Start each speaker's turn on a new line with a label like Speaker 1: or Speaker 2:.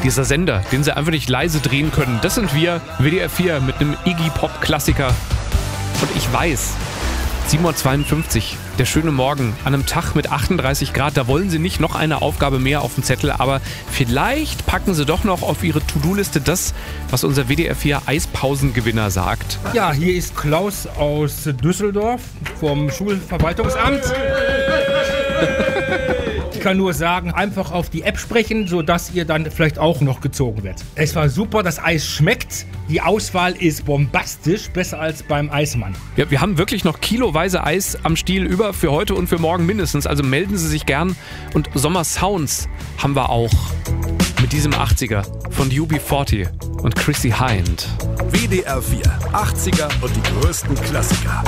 Speaker 1: Dieser Sender, den sie einfach nicht leise drehen können, das sind wir, WDR 4 mit einem Iggy-Pop-Klassiker. Und ich weiß, 7.52 Uhr, der schöne Morgen, an einem Tag mit 38 Grad, da wollen sie nicht noch eine Aufgabe mehr auf dem Zettel, aber vielleicht packen sie doch noch auf ihre To-Do-Liste das, was unser WDR 4 Eispausengewinner sagt.
Speaker 2: Ja, hier ist Klaus aus Düsseldorf vom Schulverwaltungsamt. Ich kann nur sagen, einfach auf die App sprechen, sodass ihr dann vielleicht auch noch gezogen werdet. Es war super, das Eis schmeckt, die Auswahl ist bombastisch, besser als beim Eismann.
Speaker 1: Ja, wir haben wirklich noch kiloweise Eis am Stiel über für heute und für morgen mindestens, also melden Sie sich gern. Und Sommer-Sounds haben wir auch mit diesem 80er von UB40 und Chrissy Hind.
Speaker 3: WDR 4, 80er und die größten Klassiker.